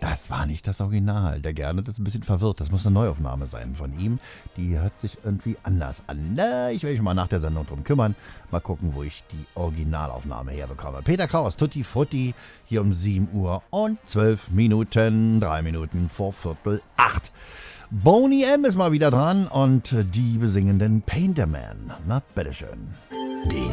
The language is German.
Das war nicht das Original. Der Gernot ist ein bisschen verwirrt. Das muss eine Neuaufnahme sein von ihm. Die hört sich irgendwie anders an. Na, ich werde mich mal nach der Sendung drum kümmern. Mal gucken, wo ich die Originalaufnahme herbekomme. Peter Kraus, Tutti Frutti, hier um 7 Uhr und 12 Minuten. 3 Minuten vor 7:45. Boney M. ist mal wieder dran und die besingenden Painterman. Na, bitteschön.